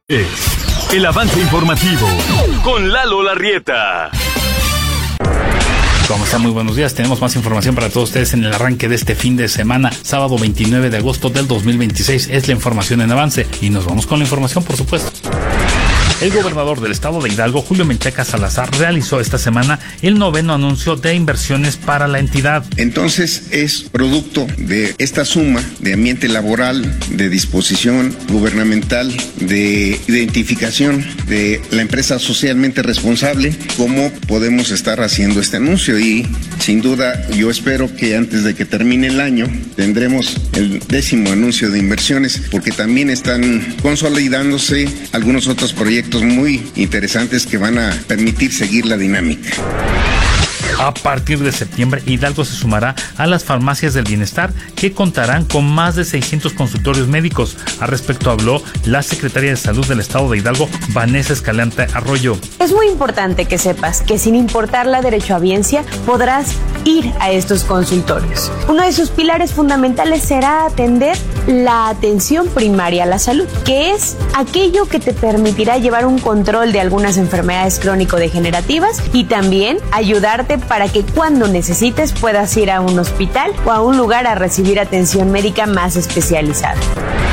El avance informativo con Lalo Larrieta. ¿Cómo están? Muy buenos días. Tenemos más información para todos ustedes en el arranque de este fin de semana, sábado 29 de agosto del 2026. Es la información en avance y nos vamos con la información, por supuesto. El gobernador del estado de Hidalgo, Julio Menchaca Salazar, realizó esta semana el 9º anuncio de inversiones para la entidad. Entonces es producto de esta suma de ambiente laboral, de disposición gubernamental, de identificación de la empresa socialmente responsable, cómo podemos estar haciendo este anuncio. Y sin duda yo espero que antes de que termine el año tendremos el 10º anuncio de inversiones, porque también están consolidándose algunos otros proyectos muy interesantes que van a permitir seguir la dinámica. A partir de septiembre, Hidalgo se sumará a las farmacias del bienestar, que contarán con más de 600 consultorios médicos. Al respecto habló la secretaria de Salud del estado de Hidalgo, Vanessa Escalante Arroyo. Es muy importante que sepas que sin importar la derechohabiencia, podrás ir a estos consultorios. Uno de sus pilares fundamentales será atender la atención primaria a la salud, que es aquello que te permitirá llevar un control de algunas enfermedades crónico-degenerativas y también ayudarte para que cuando necesites puedas ir a un hospital o a un lugar a recibir atención médica más especializada.